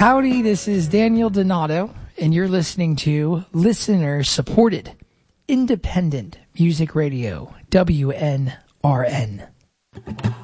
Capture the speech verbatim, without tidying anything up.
Howdy, this is Daniel Donato, and you're listening to listener-supported, independent music radio, W N R N.